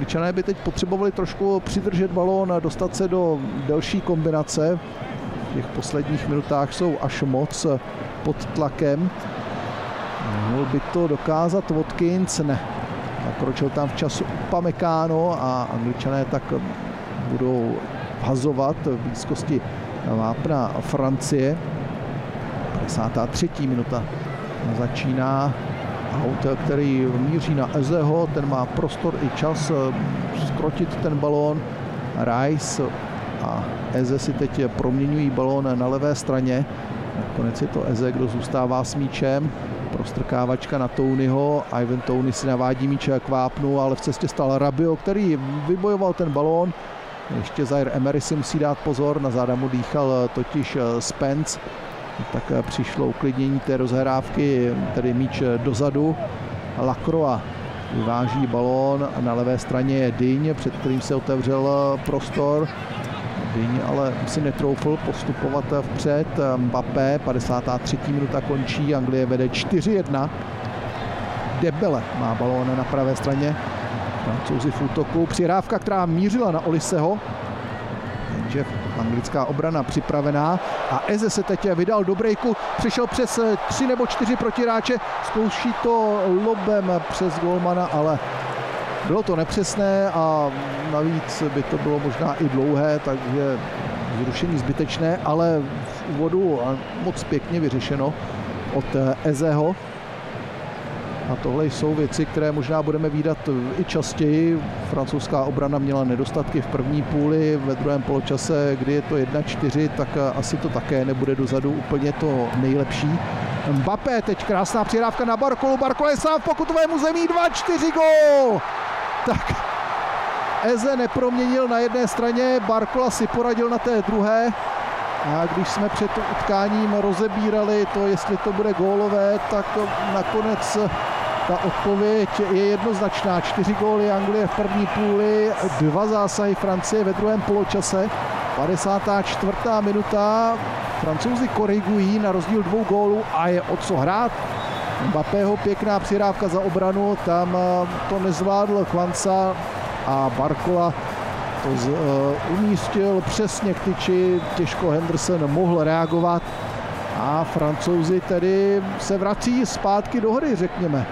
Angličané by teď potřebovali trošku přidržet balón a dostat se do delší kombinace. V těch posledních minutách jsou až moc pod tlakem. Mohl by to dokázat Watkins, ne. Nakročil tam včas Upamecano a Angličané tak budou hazovat v blízkosti vápna Francie. 53. minuta začíná. Aut, který míří na Ezeho, ten má prostor i čas skrotit ten balón. Rice a Eze si teď proměňují balón na levé straně. Nakonec je to Eze, kdo zůstává s míčem. Prostrkávačka na Tonyho. Ivan Toney si navádí míče k vápnu, ale v cestě stal Rabiot, který vybojoval ten balón. Ještě Zaire Emery si musí dát pozor, na záda mu dýchal totiž Spence. Tak přišlo uklidnění té rozhrávky, tedy míč dozadu. Lacroix vyváží balón, na levé straně je Digne, před kterým se otevřel prostor. Digne ale si netroufl postupovat vpřed. Mbappé, 53. minuta končí, Anglie vede 4-1. Dembele má balón na pravé straně. Francouzi v útoku, přihrávka, která mířila na Oliseho. Jenže anglická obrana připravená a Eze se teď vydal do breaku, přišel přes 3 nebo 4 protiráče, zkouší to lobem přes golmana, ale bylo to nepřesné a navíc by to bylo možná i dlouhé, takže zrušení zbytečné, ale v úvodu moc pěkně vyřešeno od Ezeho. A tohle jsou věci, které možná budeme vídat i častěji. Francouzská obrana měla nedostatky v první půli, ve druhém poločase, kdy je to 1-4, tak asi to také nebude dozadu úplně to nejlepší. Mbappé, teď krásná přihrávka na Barkolu, Barkola je sám v pokutovému zemí, 2-4 gól! Tak Eze neproměnil na jedné straně, Barkola si poradil na té druhé. A když jsme před utkáním rozebírali to, jestli to bude gólové, tak nakonec ta odpověď je jednoznačná. 4 góly Anglie v první půli, 2 zásahy Francie ve druhém poločase. 54. minuta. Francouzi korigují na rozdíl 2 gólů a je o co hrát. Mbappého pěkná přihrávka za obranu, tam to nezvládl Kwanza a Barcola to umístil přesně k tyči, těžko Henderson mohl reagovat a Francouzi tedy se vrací zpátky do hry, řekněme.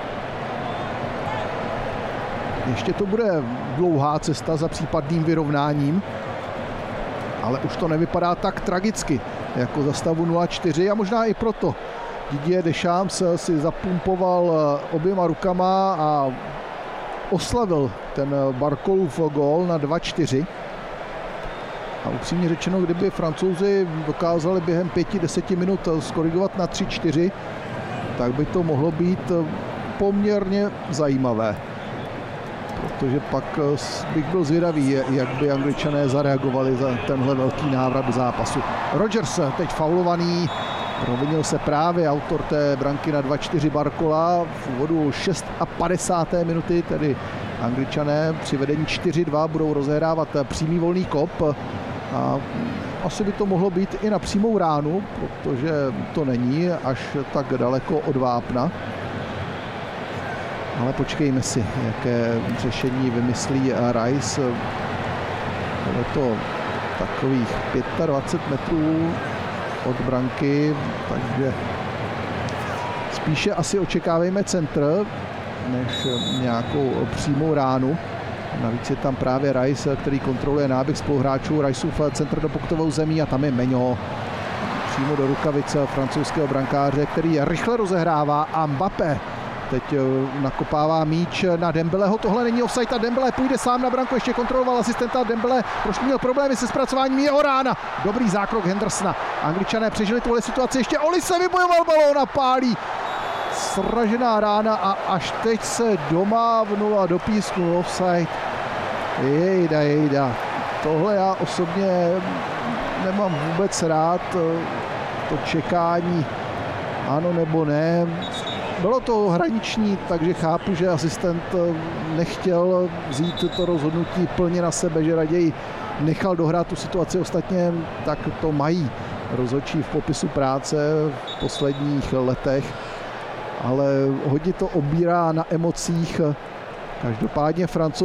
Ještě to bude dlouhá cesta za případným vyrovnáním, ale už to nevypadá tak tragicky jako za stavu 0-4 a možná i proto Didier Deschamps si zapumpoval oběma rukama a oslavil ten Barkolův gól na 2-4. A upřímně řečeno, kdyby Francouzi dokázali během 5-10 minut skorigovat na 3-4, tak by to mohlo být poměrně zajímavé. Protože pak bych byl zvědavý, jak by Angličané zareagovali za tenhle velký návrat do zápasu. Rodgers teď faulovaný, provinil se právě autor té branky na 2-4 Barcola v úvodu 56. minuty, tedy Angličané při vedení 4-2 budou rozehrávat přímý volný kop a asi by to mohlo být i na přímou ránu, protože to není až tak daleko od vápna. Ale počkejme si, jaké řešení vymyslí Rice. Je to takových 25 metrů od branky, takže spíše asi očekávejme centr, než nějakou přímou ránu. Navíc je tam právě Rice, který kontroluje náběh spoluhráčů. Riceův centr do pokutovou zemí a tam je Meňo přímo do rukavice francouzského brankáře, který rychle rozehrává a Mbappé teď nakopává míč na Dembeleho. Tohle není offside a Dembele půjde sám na branku, ještě kontroloval asistenta Dembele, trošku měl problémy se zpracováním jeho rána. Dobrý zákrok Hendersona. Angličané přežili tuhle situaci, ještě Olise vybojoval balón a pálí. Sražená rána a až teď se domávnul a dopísknul offside. Jejda. Tohle já osobně nemám vůbec rád. To čekání ano nebo ne. Bylo to hraniční, takže chápu, že asistent nechtěl vzít to rozhodnutí plně na sebe, že raději nechal dohrát tu situaci. Ostatně tak to mají rozhodčí v popisu práce v posledních letech, ale hodně to obírá na emocích. Každopádně Francouz